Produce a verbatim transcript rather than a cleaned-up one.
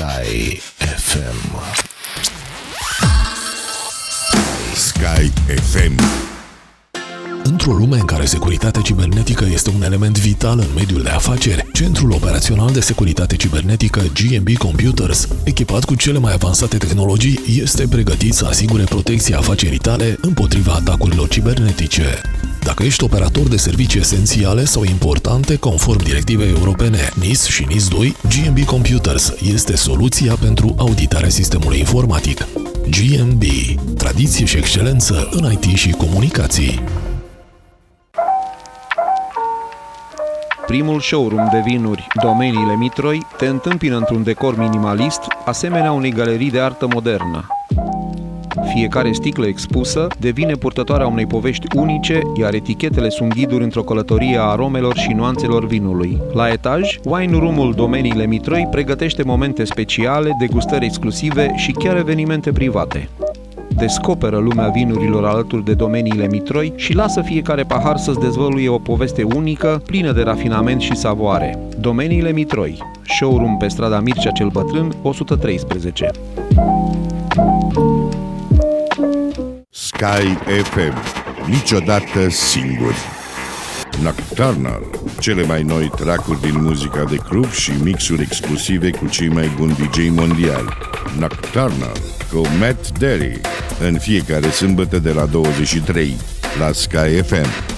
Sky F M. Sky F M. Într-o lume în care securitatea cibernetică este un element vital în mediul de afaceri, Centrul Operațional de Securitate Cibernetică G and B Computers, echipat cu cele mai avansate tehnologii, este pregătit să asigure protecția afacerii tale împotriva atacurilor cibernetice. Dacă ești operator de servicii esențiale sau importante conform directivei europene N I S și N I S doi, G and B Computers este soluția pentru auditarea sistemului informatic. G and B. Tradiție și excelență în I T și comunicații. Primul showroom de vinuri, Domeniile Mitroi, te întâmpină într-un decor minimalist, asemenea unei galerii de artă modernă. Fiecare sticlă expusă devine purtătoarea unei povești unice, iar etichetele sunt ghiduri într-o călătorie a aromelor și nuanțelor vinului. La etaj, Wine Room-ul Domeniile Mitroi pregătește momente speciale, degustări exclusive și chiar evenimente private. Descoperă lumea vinurilor alături de Domeniile Mitroi și lasă fiecare pahar să-ți dezvăluie o poveste unică, plină de rafinament și savoare. Domeniile Mitroi, showroom pe strada Mircea cel Bătrân, o sută treisprezece. Sky F M. Niciodată singuri. Nocturnal. Cele mai noi track-uri din muzica de club și mixuri exclusive cu cei mai buni D J mondiali. Nocturnal cu Matt Darey. În fiecare sâmbătă de la douăzeci și trei la Sky F M.